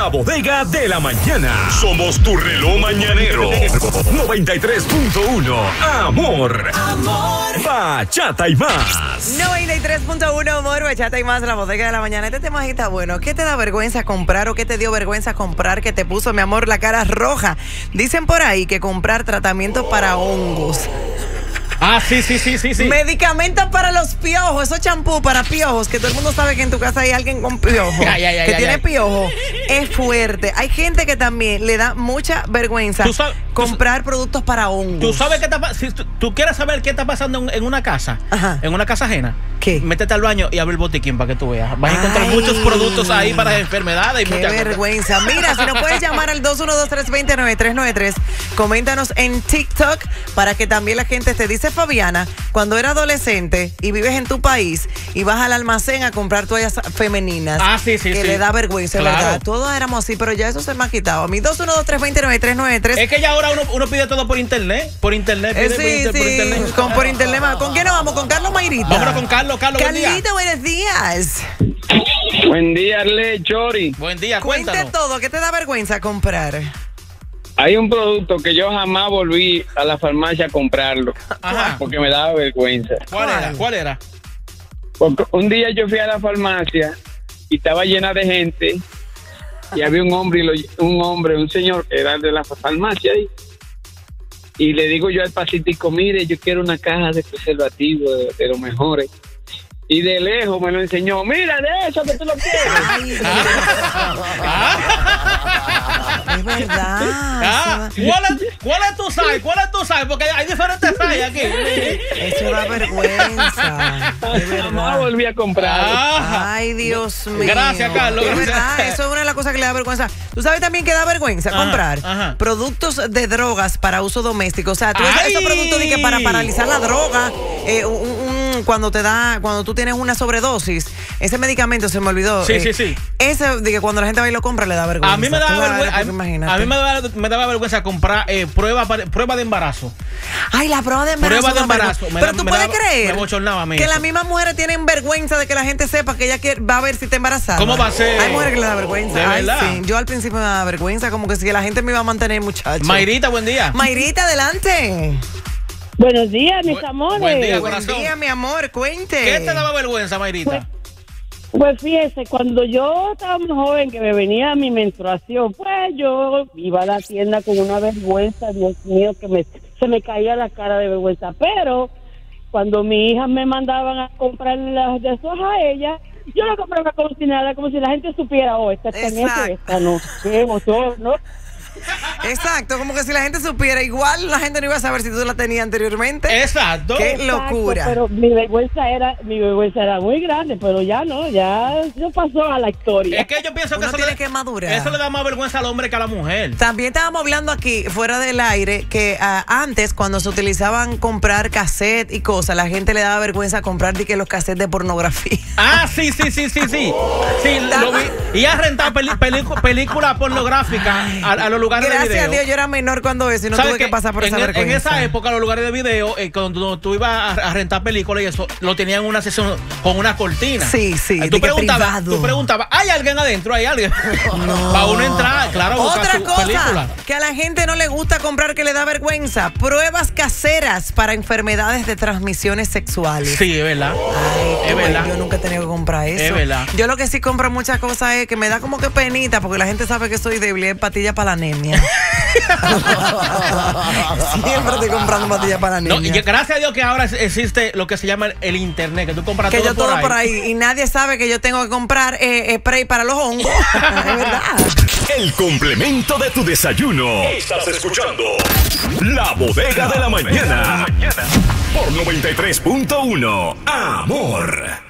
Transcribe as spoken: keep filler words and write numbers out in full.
Bodega de la Mañana. Somos tu reloj mañanero. noventa y tres punto uno. Amor. Amor. Bachata y más. noventa y tres punto uno. Amor, Bachata y más. La Bodega de la Mañana. Este tema está bueno. ¿Qué te da vergüenza comprar o qué te dio vergüenza comprar que te puso, mi amor, la cara roja? Dicen por ahí que comprar tratamientos para hongos. Ah, sí, sí, sí, sí, sí. Medicamentos para los piojos, esos champú para piojos, que todo el mundo sabe que en tu casa hay alguien con piojo, ya, ya, ya, que ya, tiene ya. piojo. Es fuerte. Hay gente que también le da mucha vergüenza ¿Tú sabes, comprar tú, productos para hongos. ¿Tú sabes qué está si tú, tú quieres saber qué está pasando en, en una casa? Ajá. En una casa ajena. ¿Qué? Métete al baño y abre el botiquín para que tú veas. Vas a encontrar Ay, muchos productos ahí para enfermedades y qué muchas vergüenza. cosas. Mira, si nos puedes llamar al dos uno dos, tres dos cero, nueve tres nueve tres, coméntanos en TikTok para que también la gente te dice, Fabiana, cuando era adolescente y vives en tu país y vas al almacén a comprar toallas femeninas, Ah, sí, sí, que sí. le da vergüenza, Claro. ¿verdad? Todos éramos así, pero ya eso se me ha quitado. A mí dos uno dos, tres dos cero, nueve tres nueve tres. Es que ya ahora uno, uno pide todo por internet. Por internet. Eh, Pide por, sí, inter- por sí, internet. con, por internet. ¿Con quién nos vamos? ¿Con Carlos Mayrita? Vámonos con Carlos. Carlos, buen día. Carlito, buenos días. Buen día, Arle, Chori. Buen día, Cuente cuéntanos. todo. ¿Qué te da vergüenza comprar? Hay un producto que yo jamás volví a la farmacia a comprarlo. Ajá. Porque me daba vergüenza. ¿Cuál ¿Cuál? era? ¿Cuál era? Porque un día yo fui a la farmacia y estaba llena de gente y había un hombre, y lo- un hombre, un señor que era de la farmacia ahí. Y le digo yo al pacientico, mire, yo quiero una caja de preservativos de, de los mejores. Y de lejos me lo enseñó, mira de eso que tú lo quieres. Ay, Dios. Es verdad. Ah, Eso da- ¿cuál, es, ¿Cuál es tu size? ¿Cuál es tu size? Porque hay diferentes sizes aquí. Eso da vergüenza. De Jamás verdad. volví a comprar. Ajá. Ay, Dios mío. Gracias, Carlos. Es verdad, eso es una de las cosas que le da vergüenza. ¿Tú sabes también que da vergüenza Ajá, comprar ajá. productos de drogas para uso doméstico? O sea, tú ves ¡Ay! esos productos de que para paralizar la droga, eh, un- un- cuando te da, cuando tú tienes una sobredosis, ese medicamento se me olvidó. Sí, eh, sí, sí. Ese de que cuando la gente va y lo compra le da vergüenza. A mí me daba Claro, vergüenza. porque imagínate. A mí me daba, me daba vergüenza comprar eh, prueba, para- prueba de embarazo. Ay, la prueba de embarazo. Prueba de da embarazo. vergüenza. Me Pero da- tú me puedes daba- creer me bochornaba a mí que eso. las mismas mujeres tienen vergüenza de que la gente sepa que ella quiere, va a ver si está embarazada. ¿Cómo va a ser? Hay mujeres que le da vergüenza. ¿De Ay, verdad? sí. Yo al principio me daba vergüenza, como que si la gente me iba a mantener, muchacho. Mayrita, buen día. Mayrita, adelante. Buenos días, mis Bu- amores. buen día, Buen corazón. día, mi amor, cuente. ¿Qué te daba vergüenza, Mayrita? Pues fíjese, cuando yo estaba más joven, que me venía mi menstruación, pues yo iba a la tienda con una vergüenza, Dios mío, que me, se me caía la cara de vergüenza. Pero cuando mi hija me mandaban a comprar las de esos a ella, yo la compraba como si nada, como si la gente supiera, oh, esta está en Exacto. eso, esta no, qué emoción, ¿no? Exacto, como que si la gente supiera, igual la gente no iba a saber si tú la tenías anteriormente. Exacto. ¿Qué? Exacto, locura. Pero mi vergüenza era, mi vergüenza era muy grande, pero ya no, ya eso pasó a la historia. Es que yo pienso que Uno eso tiene le, que madurar. eso le da más vergüenza al hombre que a la mujer. También estábamos hablando aquí, fuera del aire, que ah, antes, cuando se utilizaban comprar cassette y cosas, la gente le daba vergüenza comprar di que los cassettes de pornografía. Ah, sí, sí, sí, sí, sí. Sí, lo vi. Y a rentar peli- pelicu- películas pornográficas a, a los lugares de Gracias video. a Dios, yo era menor cuando eso y no ¿Sabes tuve que qué? pasar por en, esa e- vergüenza. en esa época, los lugares de video, eh, cuando tú ibas a, a rentar películas y eso, lo tenían en una sesión con una cortina. Sí, sí, Eh, de Tú que preguntabas, privado. tú preguntabas, ¿hay alguien adentro? ¿Hay alguien? No. Para uno entrar, claro, a buscar Otra su cosa película. que a la gente no le gusta comprar, que le da vergüenza, pruebas caseras para enfermedades de transmisiones sexuales. Sí, es verdad. Ay, Es tú, verdad. yo nunca he tenido que comprar eso. Es verdad. Yo lo que sí compro muchas cosas es que me da como que penita, porque la gente sabe que soy débil, es pastillas para la anemia. Siempre estoy comprando pastillas para la No, anemia. y gracias a Dios que ahora existe lo que se llama el, el internet, que tú compras que todo, yo todo por, por ahí. ahí. Y nadie sabe que yo tengo que comprar eh, spray para los hongos. Es verdad. El complemento de tu desayuno. Estás escuchando La Bodega de la Mañana. Por noventa y tres punto uno. Amor.